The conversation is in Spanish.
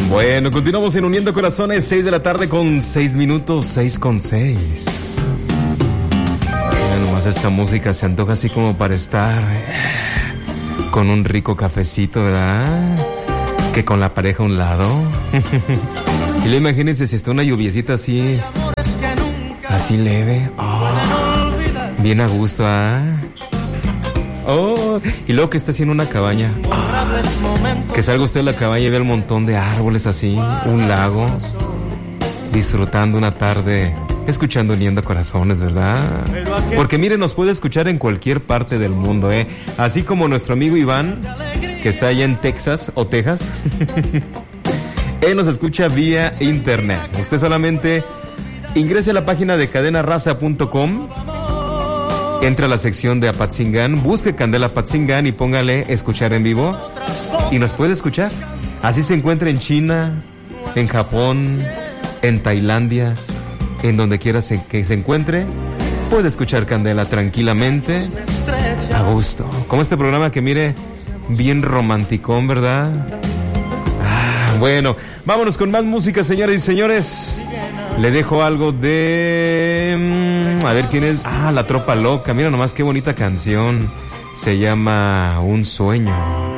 Bueno, continuamos en Uniendo Corazones, 6 de la tarde con 6 minutos, 6:06. Mira nomás, esta música se antoja así como para estar con un rico cafecito, ¿verdad? Que con la pareja a un lado. Y luego imagínense si está una lluviecita así leve. Oh, bien a gusto, ¿ah? Oh, y luego que está haciendo una cabaña. Que salga usted de la cabaña y vea el montón de árboles así, un lago, disfrutando una tarde, escuchando Uniendo Corazones, ¿verdad? Porque mire, nos puede escuchar en cualquier parte del mundo, ¿eh? Así como nuestro amigo Iván, que está allá en Texas o Texas. Él nos escucha vía internet. Usted solamente ingrese a la página de cadenaraza.com, entra a la sección de Apatzingán, busque Candela Apatzingán y póngale escuchar en vivo y nos puede escuchar. Así se encuentra en China, en Japón, en Tailandia, en donde quiera que se encuentre, puede escuchar Candela tranquilamente, a gusto. Como este programa que mire, bien romanticón, ¿verdad? Bueno, vámonos con más música, señoras y señores. Le dejo algo de... a ver quién es... La Tropa Loca. Mira nomás qué bonita canción. Se llama Un Sueño.